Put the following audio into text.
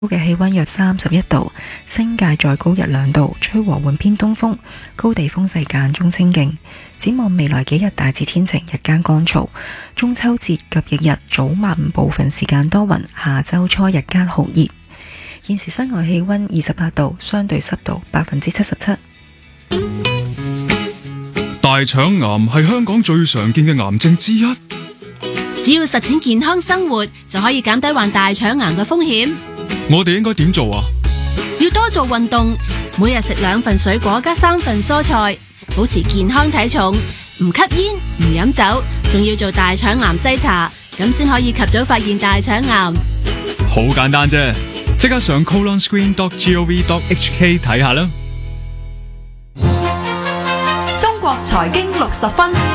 嘅氣溫約31度，新界再高1-2度，吹和緩偏東風，高地風勢間中清勁。展望未來幾日大致天晴，日間乾燥。中秋節及翌日早晚部分時間多雲，下周初日間酷熱。現時室外氣溫28度，相對濕度77%。 大腸癌係香港最常見嘅癌症之一。 只要實踐健康生活，就可以減低患大腸癌嘅風險。 我哋應該點做啊？ 要多做運動，每日食2份水果加3份蔬菜，保持健康體重，唔吸煙唔飲酒，仲要做大腸癌篩查，咁先可以及早發現大腸癌。 好簡單啫，即刻上 colonscreen.gov.hk 睇下啦。 中國財經60分。